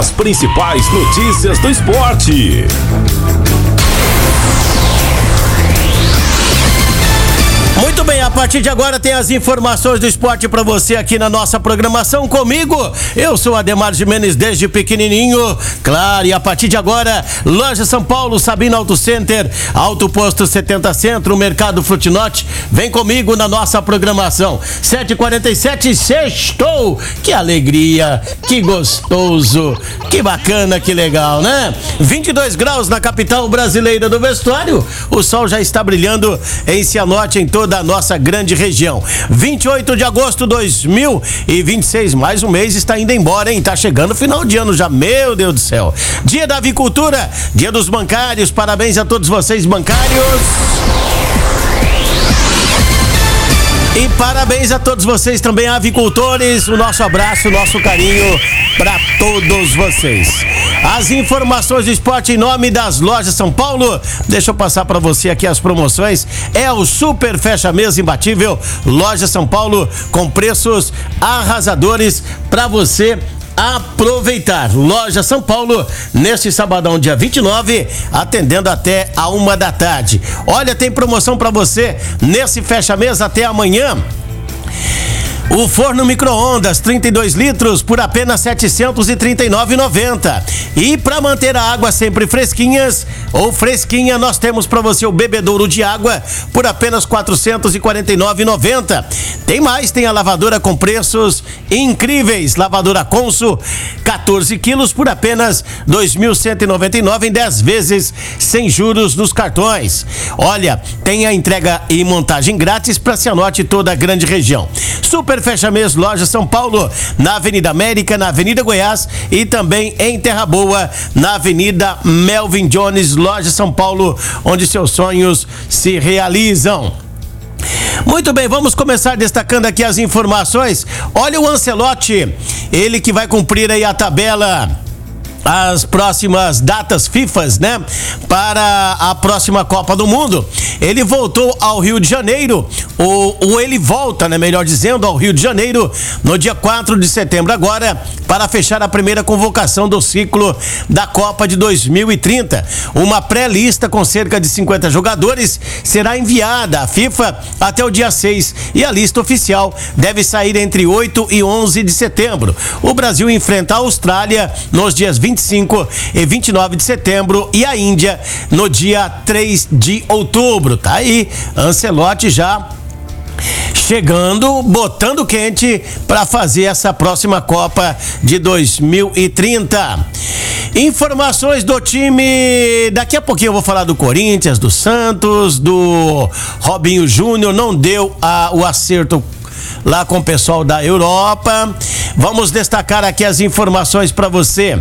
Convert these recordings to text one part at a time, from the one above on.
As principais notícias do esporte. Muito bem, a partir de agora tem as informações do esporte pra você aqui na nossa programação comigo. Eu sou Ademar Gimenez desde pequenininho. Claro, e a partir de agora, Loja São Paulo, Sabina Auto Center, Auto Posto 70 Centro, Mercado Frutinote. Vem comigo na nossa programação. 7h47, sextou. Que alegria, que gostoso, que bacana, que legal, né? 22 graus na capital brasileira do vestuário. O sol já está brilhando em Cianorte, em toda a nossa grande região. 28 de agosto de 2026, mais um mês está indo embora, hein? Tá chegando o final de ano já, meu Deus do céu. Dia da avicultura, dia dos bancários, parabéns a todos vocês bancários. E parabéns a todos vocês também, avicultores. O nosso abraço, o nosso carinho para todos vocês. As informações do esporte em nome das Lojas São Paulo. Deixa eu passar para você aqui as promoções. É o Super Fecha Mês imbatível Loja São Paulo, com preços arrasadores para você aproveitar. Loja São Paulo, neste sabadão, dia 29, atendendo até a 1 da tarde. Olha, tem promoção para você nesse fecha mês até amanhã. O forno micro-ondas 32 litros por apenas R$ 739,90. E para manter a água sempre fresquinha, nós temos para você o bebedouro de água por apenas R$ 449,90. Tem mais, tem a lavadora com preços incríveis. Lavadora Consul, 14 quilos por apenas R$ 2.199 em 10 vezes sem juros nos cartões. Olha, tem a entrega e montagem grátis para Cianorte e toda a grande região. Super Fecha Mês Loja São Paulo, na Avenida América, na Avenida Goiás e também em Terra Boa, na Avenida Melvin Jones, Loja São Paulo, onde seus sonhos se realizam. Muito bem, vamos começar destacando aqui as informações. Olha o Ancelotti, ele que vai cumprir aí a tabela, as próximas datas FIFAs, né? Para a próxima Copa do Mundo. Ele voltou ao Rio de Janeiro, ou ele volta, né? Melhor dizendo, ao Rio de Janeiro no dia 4 de setembro agora, para fechar a primeira convocação do ciclo da Copa de 2030. Uma pré-lista com cerca de 50 jogadores será enviada à FIFA até o dia 6 e a lista oficial deve sair entre 8 e 11 de setembro. O Brasil enfrenta a Austrália nos dias 25 e 29 de setembro e a Índia no dia 3 de outubro. Tá aí, Ancelotti já chegando, botando quente para fazer essa próxima Copa de 2030. Informações do time, daqui a pouquinho eu vou falar do Corinthians, do Santos, do Robinho Júnior, não deu o acerto lá com o pessoal da Europa. Vamos destacar aqui as informações para você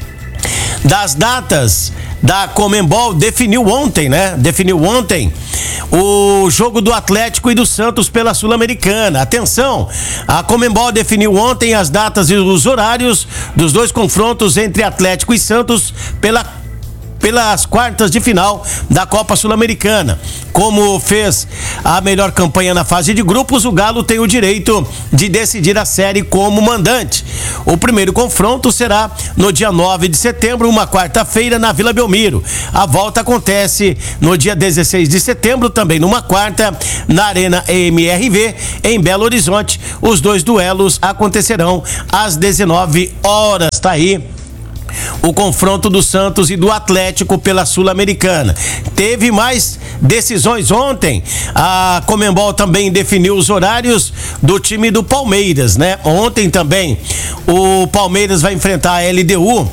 das datas da Conmebol. Definiu ontem, né? Definiu ontem o jogo do Atlético e do Santos pela Sul-Americana. Atenção, a Conmebol definiu ontem as datas e os horários dos dois confrontos entre Atlético e Santos pelas quartas de final da Copa Sul-Americana. Como fez a melhor campanha na fase de grupos, o Galo tem o direito de decidir a série como mandante. O primeiro confronto será no dia 9 de setembro, uma quarta-feira, na Vila Belmiro. A volta acontece no dia 16 de setembro, também numa quarta, na Arena MRV, em Belo Horizonte. Os dois duelos acontecerão às 19 horas. Tá aí o confronto do Santos e do Atlético pela Sul-Americana. Teve mais decisões ontem. A Conmebol também definiu os horários do time do Palmeiras, né? Ontem também o Palmeiras vai enfrentar a LDU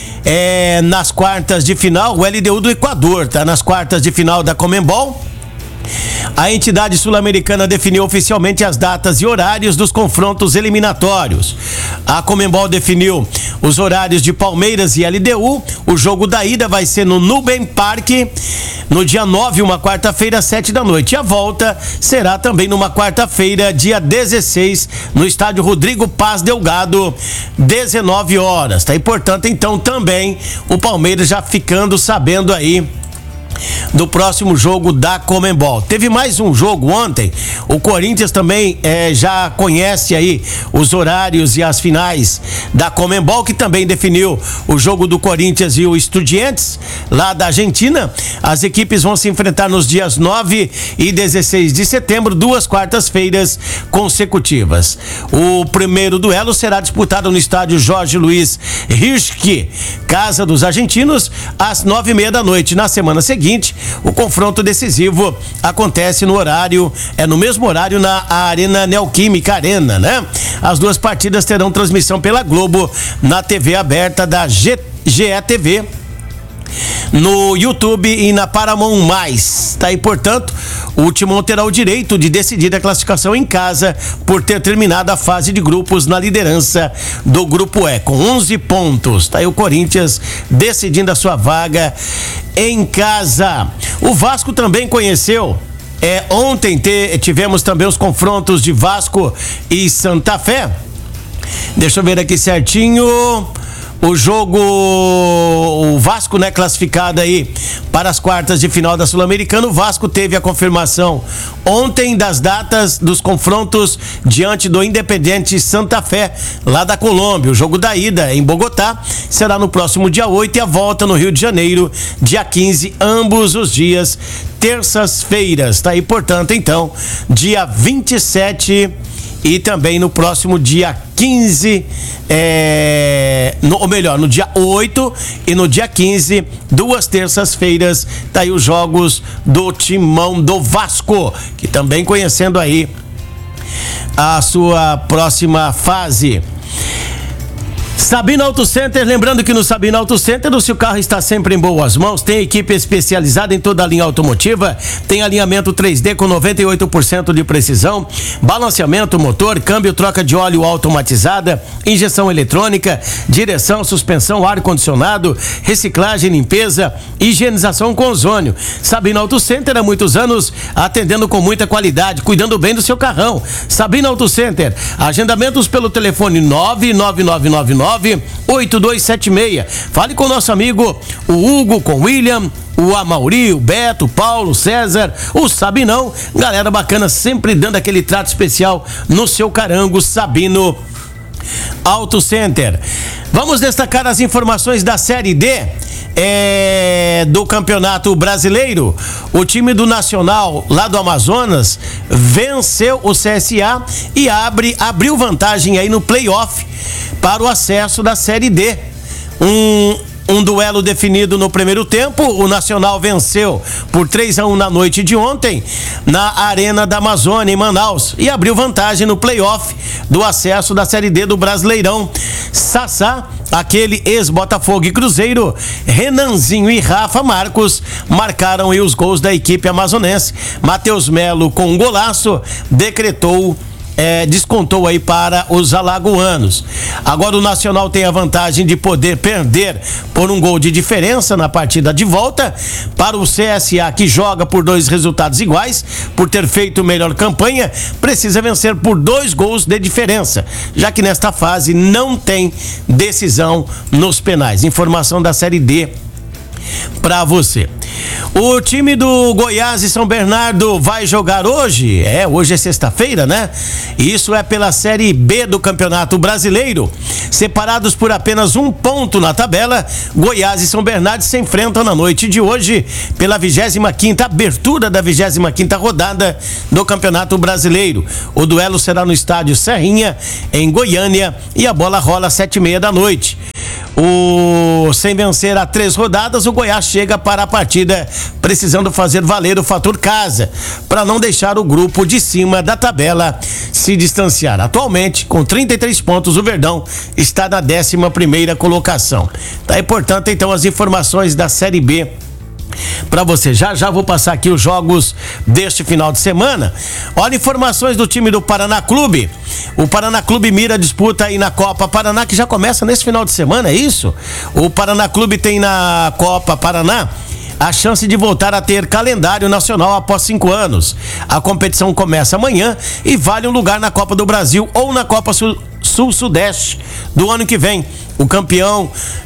nas quartas de final, o LDU do Equador, tá? Nas quartas de final da Conmebol. A entidade sul-americana definiu oficialmente as datas e horários dos confrontos eliminatórios. A Conmebol definiu os horários de Palmeiras e LDU. O jogo da ida vai ser no Nubank Park, no dia 9, uma quarta-feira, às 7 da noite. A volta será também numa quarta-feira, dia 16, no estádio Rodrigo Paz Delgado, 19 horas. Tá? E, portanto, então, também o Palmeiras já ficando sabendo aí do próximo jogo da Conmebol. Teve mais um jogo ontem. O Corinthians também já conhece aí os horários e as finais da Conmebol, que também definiu o jogo do Corinthians e o Estudiantes lá da Argentina. As equipes vão se enfrentar nos dias 9 e 16 de setembro, 2 quartas-feiras consecutivas. O primeiro duelo será disputado no estádio Jorge Luiz Hirschke, casa dos argentinos, às 9:30 da noite. Na semana seguinte, o confronto decisivo acontece no mesmo horário na Arena Neoquímica Arena, né? As duas partidas terão transmissão pela Globo na TV aberta da GETV, no YouTube e na Paramount+. Tá aí, portanto, o Timão terá o direito de decidir a classificação em casa por ter terminado a fase de grupos na liderança do Grupo E, com 11 pontos. Tá aí o Corinthians decidindo a sua vaga em casa. O Vasco também conheceu. Ontem tivemos também os confrontos de Vasco e Santa Fé. Deixa eu ver aqui certinho. O Vasco, né, classificado aí para as quartas de final da Sul-Americana. O Vasco teve a confirmação ontem das datas dos confrontos diante do Independiente Santa Fé, lá da Colômbia. O jogo da ida em Bogotá será no próximo dia 8 e a volta no Rio de Janeiro, dia 15, ambos os dias terças-feiras. Tá aí, portanto, então, dia 27 e também no próximo dia 15, no dia 8 e no dia 15, 2 terças-feiras, tá aí os jogos do Timão do Vasco, que também conhecendo aí a sua próxima fase. Sabino Auto Center, lembrando que no Sabino Auto Center o seu carro está sempre em boas mãos, tem equipe especializada em toda a linha automotiva, tem alinhamento 3D com 98% de precisão, balanceamento, motor, câmbio, troca de óleo automatizada, injeção eletrônica, direção, suspensão, ar-condicionado, reciclagem, limpeza, higienização com ozônio. Sabino Auto Center há muitos anos atendendo com muita qualidade, cuidando bem do seu carrão. Sabino Auto Center, agendamentos pelo telefone 99999-8276. Fale com o nosso amigo, o Hugo, com o William, o Amauri, o Beto, o Paulo, o César, o Sabinão. Galera bacana, sempre dando aquele trato especial no seu carango. Sabino Auto Center. Vamos destacar as informações da Série D do Campeonato Brasileiro. O time do Nacional, lá do Amazonas, venceu o CSA e abriu vantagem aí no playoff para o acesso da Série D. Um duelo definido no primeiro tempo. O Nacional venceu por 3-1 na noite de ontem na Arena da Amazônia, em Manaus, e abriu vantagem no playoff do acesso da Série D do Brasileirão. Sassá, aquele ex-Botafogo e Cruzeiro, Renanzinho e Rafa Marcos marcaram aí os gols da equipe amazonense. Matheus Melo, com um golaço, descontou aí para os alagoanos. Agora o Nacional tem a vantagem de poder perder por um gol de diferença na partida de volta. Para o CSA, que joga por 2 resultados iguais, por ter feito melhor campanha, precisa vencer por 2 gols de diferença, já que nesta fase não tem decisão nos penais. Informação da Série D pra você. O time do Goiás e São Bernardo vai jogar hoje. Hoje é sexta-feira, né? Isso é pela Série B do Campeonato Brasileiro. Separados por apenas 1 ponto na tabela, Goiás e São Bernardo se enfrentam na noite de hoje pela 25ª abertura da 25ª rodada do Campeonato Brasileiro. O duelo será no estádio Serrinha, em Goiânia, e a bola rola às 7:30 da noite. Sem vencer há 3 rodadas, o Goiás chega para a partida precisando fazer valer o fator casa, para não deixar o grupo de cima da tabela se distanciar. Atualmente, com 33 pontos, o Verdão está na 11ª colocação. Tá aí, portanto, então, as informações da Série B para você. Já vou passar aqui os jogos deste final de semana. Olha, informações do time do Paraná Clube. O Paraná Clube mira a disputa aí na Copa Paraná, que já começa nesse final de semana, é isso? O Paraná Clube tem na Copa Paraná a chance de voltar a ter calendário nacional após 5 anos. A competição começa amanhã e vale um lugar na Copa do Brasil ou na Copa Sul-Sudeste do ano que vem. O campeão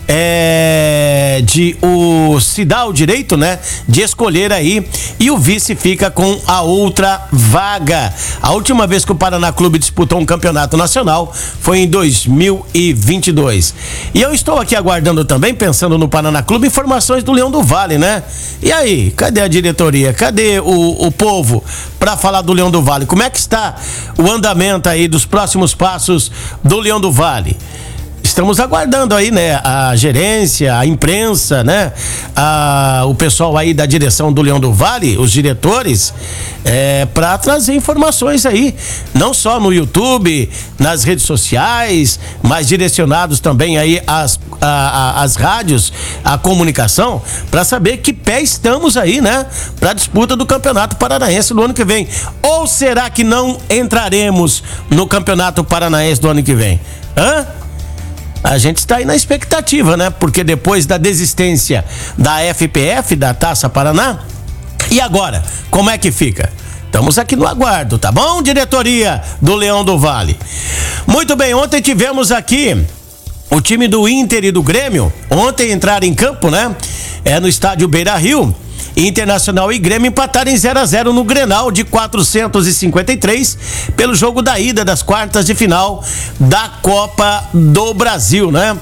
se dá o direito, né, de escolher aí, e o vice fica com a outra vaga. A última vez que o Paraná Clube disputou um campeonato nacional foi em 2022. E eu estou aqui aguardando também, pensando no Paraná Clube, informações do Leão do Vale, né? E aí, cadê a diretoria? Cadê o povo para falar do Leão do Vale? Como é que está o andamento aí dos próximos passos do Leão do Vale? Estamos aguardando aí, né, a gerência, a imprensa, né, o pessoal aí da direção do Leão do Vale, os diretores, para trazer informações aí, não só no YouTube, nas redes sociais, mas direcionados também aí às rádios, à comunicação, para saber que pé estamos aí, né, para a disputa do Campeonato Paranaense do ano que vem. Ou será que não entraremos no Campeonato Paranaense do ano que vem? A gente está aí na expectativa, né? Porque depois da desistência da FPF, da Taça Paraná, e agora? Como é que fica? Estamos aqui no aguardo, tá bom, diretoria do Leão do Vale? Muito bem, ontem tivemos aqui o time do Inter e do Grêmio. Ontem entraram em campo, né? No estádio Beira-Rio. Internacional e Grêmio empataram em 0-0 no Grenal de 453 pelo jogo da ida das quartas de final da Copa do Brasil, né?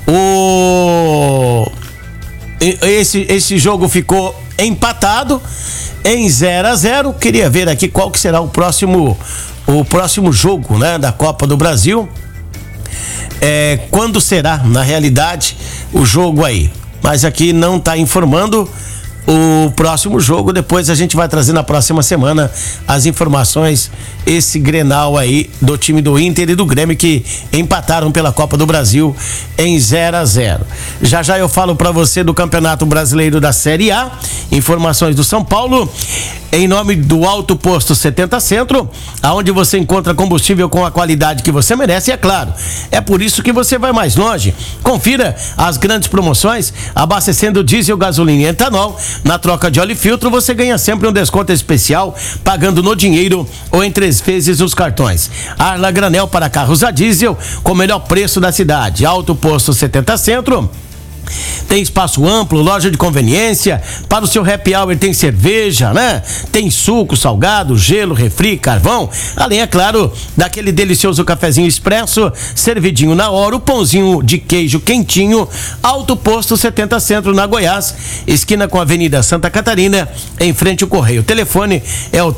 Esse jogo ficou empatado em 0-0. Queria ver aqui qual que será o próximo jogo, né, da Copa do Brasil. Quando será, na realidade, o jogo aí? Mas aqui não está informando o próximo jogo. Depois a gente vai trazer na próxima semana as informações, esse Grenal aí do time do Inter e do Grêmio que empataram pela Copa do Brasil em 0-0. Já eu falo pra você do Campeonato Brasileiro da Série A, informações do São Paulo, em nome do Alto Posto 70 Centro, aonde você encontra combustível com a qualidade que você merece, e é claro, é por isso que você vai mais longe. Confira as grandes promoções, abastecendo diesel, gasolina e etanol. Na troca de óleo e filtro, você ganha sempre um desconto especial, pagando no dinheiro ou em 3 vezes nos cartões. Arla granel para carros a diesel, com o melhor preço da cidade. Alto Posto 70 Centro. Tem espaço amplo, loja de conveniência. Para o seu happy hour tem cerveja, né? Tem suco, salgado, gelo, refri, carvão. Além, é claro, daquele delicioso cafezinho expresso, servidinho na hora, o pãozinho de queijo quentinho. Alto Posto 70 Centro, na Goiás, esquina com a Avenida Santa Catarina, em frente ao Correio. O telefone é o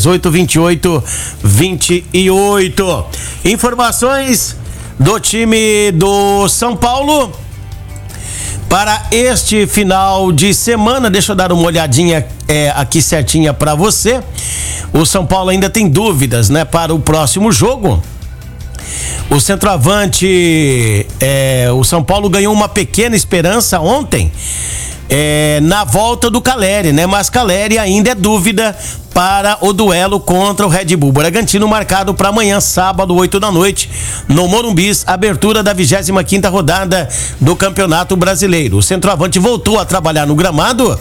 3018-2828. Informações do time do São Paulo para este final de semana. Deixa eu dar uma olhadinha aqui certinha para você. O São Paulo ainda tem dúvidas, né, para o próximo jogo. O centroavante, o São Paulo ganhou uma pequena esperança ontem, na volta do Caleri, né? Mas Caleri ainda é dúvida para o duelo contra o Red Bull Bragantino, marcado para amanhã, sábado, 8 da noite, no Morumbis, abertura da 25ª rodada do Campeonato Brasileiro. O centroavante voltou a trabalhar no gramado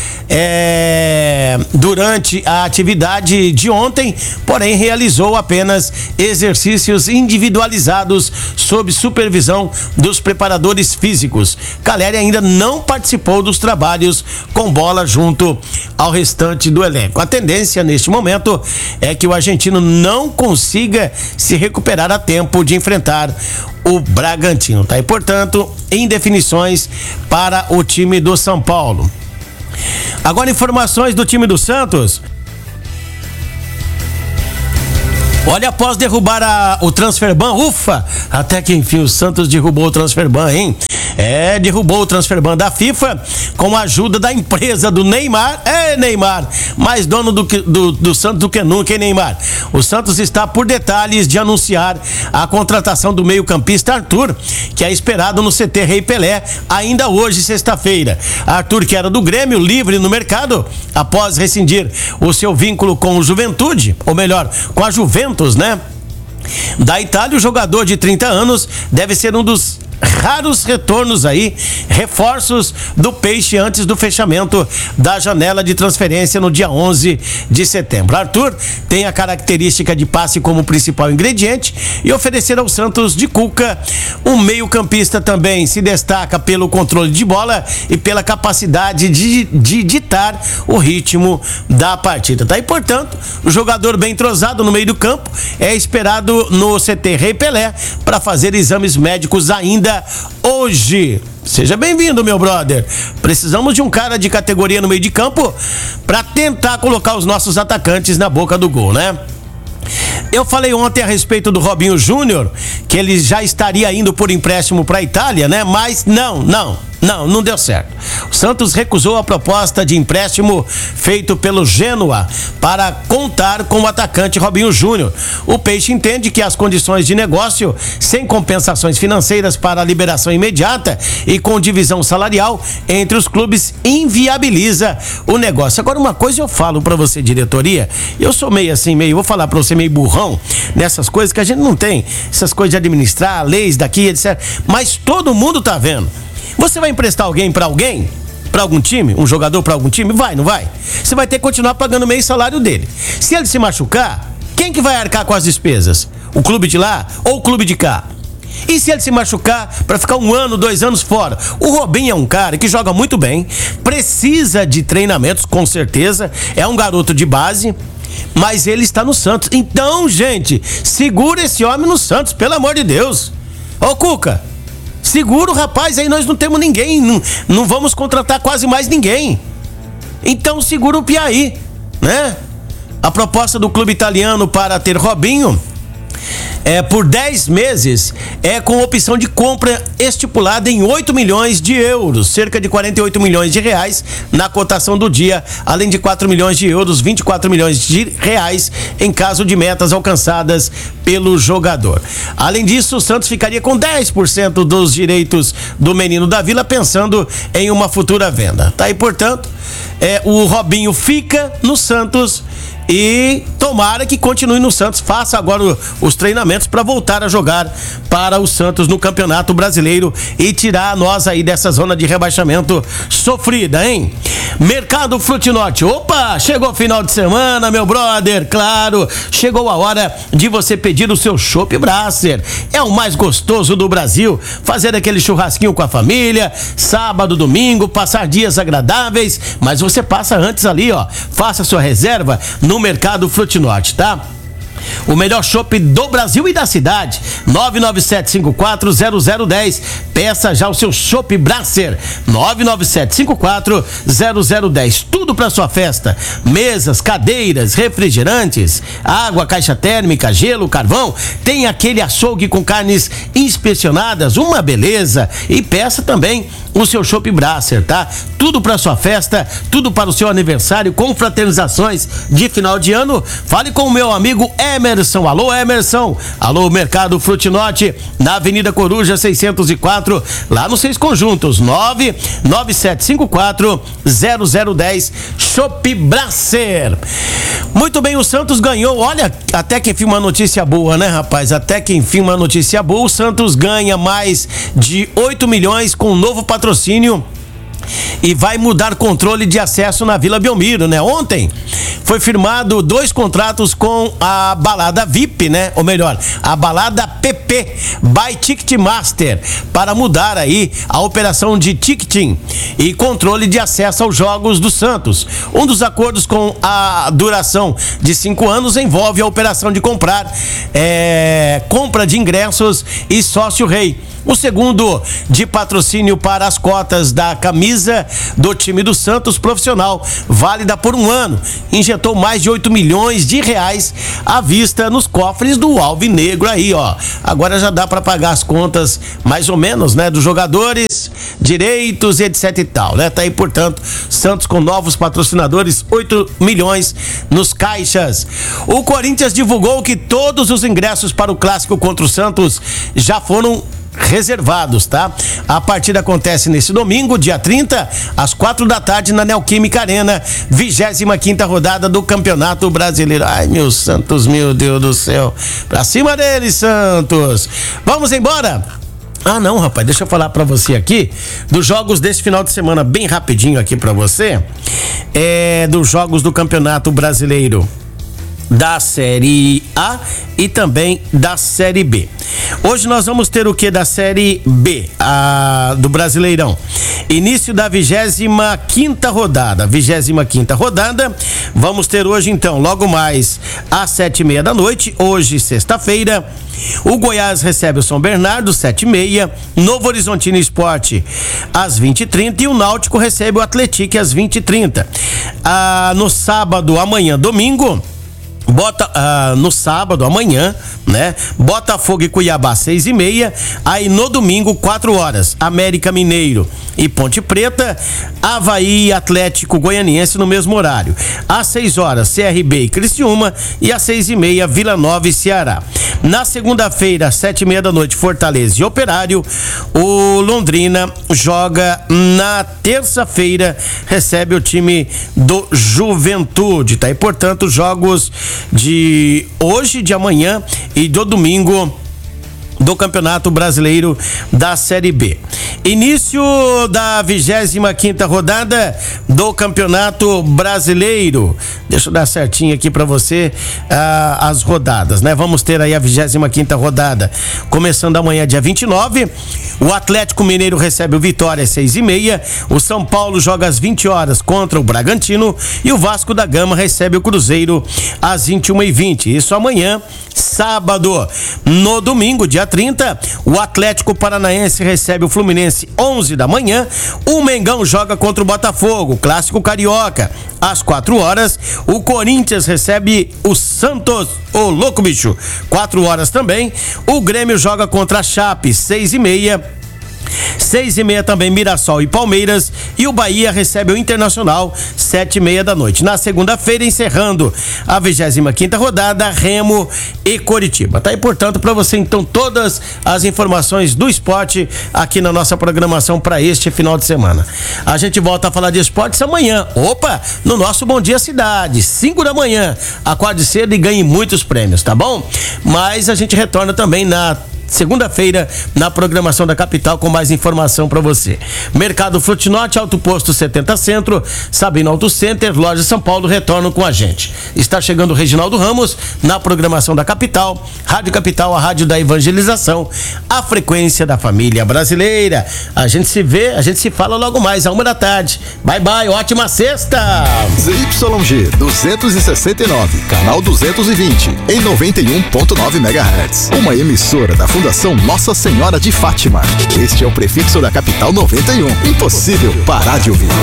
durante a atividade de ontem, porém realizou apenas exercícios individualizados sob supervisão dos preparadores físicos. Caleri ainda não participou dos trabalhos com bola junto ao restante do elenco. A tendência neste momento é que o argentino não consiga se recuperar a tempo de enfrentar o Bragantino, tá? E, portanto, indefinições para o time do São Paulo. Agora, informações do time do Santos. Olha, após derrubar o transfer-ban, ufa, até que enfim o Santos derrubou o transfer-ban, hein? Derrubou o transfer-ban da FIFA com a ajuda da empresa do Neymar. Neymar, mais dono do Santos do que nunca, hein, Neymar? O Santos está por detalhes de anunciar a contratação do meio-campista Arthur, que é esperado no CT Rei Pelé ainda hoje, sexta-feira. Arthur, que era do Grêmio, livre no mercado após rescindir o seu vínculo com o Juventude, ou melhor, com a Juventus, né? Da Itália, o jogador de 30 anos deve ser um dos raros retornos aí, reforços do Peixe antes do fechamento da janela de transferência no dia 11 de setembro. Arthur tem a característica de passe como principal ingrediente e oferecer ao Santos de Cuca. Um meio-campista também se destaca pelo controle de bola e pela capacidade de ditar o ritmo da partida, tá? E portanto, o jogador bem entrosado no meio do campo é esperado no CT Rei Pelé para fazer exames médicos ainda hoje. Seja bem-vindo, meu brother. Precisamos de um cara de categoria no meio de campo para tentar colocar os nossos atacantes na boca do gol, né? Eu falei ontem a respeito do Robinho Júnior, que ele já estaria indo por empréstimo para a Itália, né? Mas não deu certo. O Santos recusou a proposta de empréstimo feito pelo Genoa para contar com o atacante Robinho Júnior. O Peixe entende que as condições de negócio, sem compensações financeiras para a liberação imediata e com divisão salarial entre os clubes, inviabiliza o negócio. Agora, uma coisa eu falo para você, diretoria, eu sou vou falar para você meio burrão nessas coisas, que a gente não tem essas coisas de administrar, leis daqui, etc. Mas todo mundo tá vendo. Você vai emprestar alguém para algum time, um jogador para algum time? Vai, não vai? Você vai ter que continuar pagando meio salário dele. Se ele se machucar, quem que vai arcar com as despesas? O clube de lá ou o clube de cá? E se ele se machucar para ficar 1 ano, 2 anos fora? O Robinho é um cara que joga muito bem, precisa de treinamentos, com certeza, é um garoto de base, mas ele está no Santos. Então, gente, segura esse homem no Santos, pelo amor de Deus. Ô, Cuca, segura o rapaz aí, nós não temos ninguém, não vamos contratar quase mais ninguém. Então segura o Piaí, né? A proposta do clube italiano para ter Robinho por 10 meses é com opção de compra estipulada em 8 milhões de euros, cerca de 48 milhões de reais na cotação do dia, além de 4 milhões de euros, 24 milhões de reais em caso de metas alcançadas pelo jogador. Além disso, o Santos ficaria com 10% dos direitos do menino da Vila, pensando em uma futura venda. Tá aí, portanto, o Robinho fica no Santos e tomara que continue no Santos, faça agora os treinamentos para voltar a jogar para o Santos no Campeonato Brasileiro e tirar nós aí dessa zona de rebaixamento sofrida, hein? Mercado Frutinote, opa, chegou o final de semana, meu brother, claro, chegou a hora de você pedir o seu Chopp Brasser, é o mais gostoso do Brasil, fazer aquele churrasquinho com a família, sábado, domingo, passar dias agradáveis, mas você passa antes ali, ó, faça sua reserva no Mercado Frutinote, tá? O melhor chopp do Brasil e da cidade. 997540010. Peça já o seu Chopp Brasser. 997540010. Tudo para sua festa. Mesas, cadeiras, refrigerantes, água, caixa térmica, gelo, carvão. Tem aquele açougue com carnes inspecionadas, uma beleza. E peça também o seu Chopp Brasser, tá? Tudo para sua festa, tudo para o seu aniversário, com fraternizações de final de ano. Fale com o meu amigo Emerson. Alô, Emerson. Alô, Mercado Frutinote, na Avenida Coruja 604, lá nos 6 Conjuntos. 997540010. Chopp Brasser. Muito bem, o Santos ganhou. Olha, até que enfim uma notícia boa, né, rapaz? Até que enfim uma notícia boa. O Santos ganha mais de 8 milhões com um novo patrocínio e vai mudar controle de acesso na Vila Belmiro, né? Ontem foi firmado 2 contratos com a balada VIP, né? Ou melhor, a balada PP by Ticketmaster, para mudar aí a operação de ticketing e controle de acesso aos jogos do Santos. Um dos acordos com a duração de 5 anos envolve a operação de compra de ingressos e sócio rei. O segundo, de patrocínio para as cotas da camisa do time do Santos profissional, válida por 1 ano, injetou mais de 8 milhões de reais à vista nos cofres do Alvinegro aí, ó. Agora já dá para pagar as contas, mais ou menos, né, dos jogadores, direitos, etc e tal, né? Tá aí, portanto, Santos com novos patrocinadores, 8 milhões nos caixas. O Corinthians divulgou que todos os ingressos para o clássico contra o Santos já foram reservados, tá? A partida acontece nesse domingo, dia 30, às 4 da tarde, na Neoquímica Arena, 25ª rodada do Campeonato Brasileiro. Ai, meu Santos, meu Deus do céu. Pra cima deles, Santos. Vamos embora? Ah, não, rapaz, deixa eu falar pra você aqui dos jogos desse final de semana, bem rapidinho aqui pra você. Dos jogos do Campeonato Brasileiro da Série A e também da Série B. Hoje nós vamos ter o que da Série B, do Brasileirão? Início da 25ª rodada. Vamos ter hoje então, logo mais às 7:30 da noite, hoje sexta-feira, o Goiás recebe o São Bernardo, 7:30, Novo Horizontino Esporte às 20:30 e o Náutico recebe o Atlético às 20:30. No sábado, amanhã, domingo, no sábado, amanhã, né? Botafogo e Cuiabá, 6:30. Aí no domingo, 4h, América Mineiro e Ponte Preta, Avaí e Atlético Goianiense no mesmo horário. Às 6h, CRB e Criciúma, e às 6:30, Vila Nova e Ceará. Na segunda-feira, 7:30 da noite, Fortaleza e Operário. O Londrina joga na terça-feira, recebe o time do Juventude, tá? E portanto, jogos de hoje, de amanhã e do domingo do Campeonato Brasileiro da Série B. Início da 25ª rodada do Campeonato Brasileiro. Deixa eu dar certinho aqui pra você as rodadas, né? Vamos ter aí a 25ª rodada começando amanhã, dia 29. O Atlético Mineiro recebe o Vitória às 6:30. O São Paulo joga às 20h contra o Bragantino e o Vasco da Gama recebe o Cruzeiro às 21h20. Isso amanhã, sábado. No domingo, dia 30, o Atlético Paranaense recebe o Fluminense 11 da manhã. O Mengão joga contra o Botafogo, clássico carioca, às 4h. O Corinthians recebe o Santos, ô louco bicho, 4h também. O Grêmio joga contra a Chape, 6:30. 6:30 também, Mirassol e Palmeiras. E o Bahia recebe o Internacional, 7:30 da noite. Na segunda-feira, encerrando a 25ª rodada, Remo e Coritiba. Tá aí, portanto, para você então todas as informações do esporte aqui na nossa programação para este final de semana. A gente volta a falar de esportes amanhã. Opa, no nosso Bom Dia Cidade, 5 da manhã. Acorde cedo e ganhe muitos prêmios, tá bom? Mas a gente retorna também na segunda-feira na programação da capital com mais informação para você. Mercado Frutinote, Alto Posto 70 Centro, Sabino Auto Center, Loja São Paulo retornam com a gente. Está chegando o Reginaldo Ramos na programação da capital, Rádio Capital, a rádio da evangelização, a frequência da família brasileira. A gente se vê, a gente se fala logo mais, 1h. Bye bye, ótima sexta! ZYG 269, canal 220, em 91.9 MHz. Uma emissora da Fundação Nossa Senhora de Fátima. Este é o prefixo da capital 91. Impossível parar de ouvir.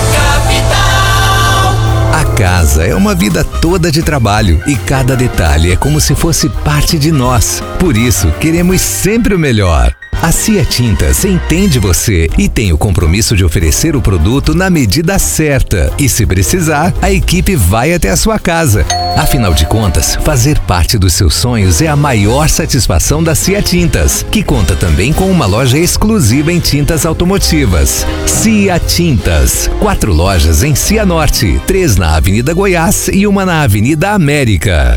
Capital. A casa é uma vida toda de trabalho e cada detalhe é como se fosse parte de nós. Por isso, queremos sempre o melhor. A Cia Tintas entende você e tem o compromisso de oferecer o produto na medida certa. E se precisar, a equipe vai até a sua casa. Afinal de contas, fazer parte dos seus sonhos é a maior satisfação da Cia Tintas, que conta também com uma loja exclusiva em tintas automotivas. Cia Tintas, 4 lojas em Cianorte, 3 na Avenida Goiás e 1 na Avenida América.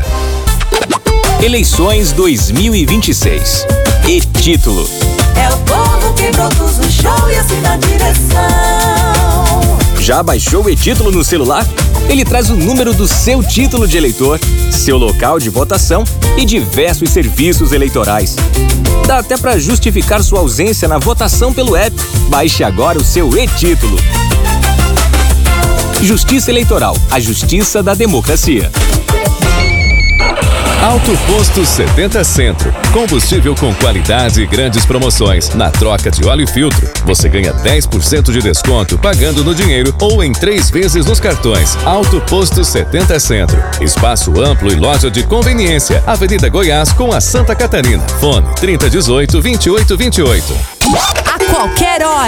Eleições 2026. E título: é o povo que produz o show e assina a direção. Já baixou o e-título no celular? Ele traz o número do seu título de eleitor, seu local de votação e diversos serviços eleitorais. Dá até para justificar sua ausência na votação pelo app. Baixe agora o seu e-título. Justiça Eleitoral, a justiça da democracia. Alto Posto 70 Centro. Combustível com qualidade e grandes promoções. Na troca de óleo e filtro, você ganha 10% de desconto pagando no dinheiro ou em 3 vezes nos cartões. Alto Posto 70 Centro. Espaço amplo e loja de conveniência. Avenida Goiás com a Santa Catarina. Fone 3018-2828. A qualquer hora.